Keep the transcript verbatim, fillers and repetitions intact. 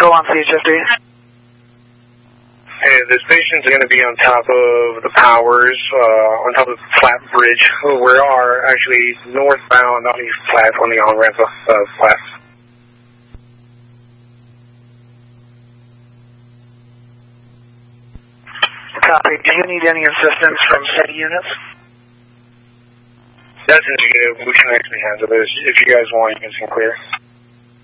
on C H F D. Hey, the station's going to be on top of the Powers, uh, on top of the Flat Bridge. We are actually northbound on East Flat on the on-ramp of uh, Flat. Copy. Do you need any assistance from city units? That's indicative. We can actually handle this. If you guys want, you can clear.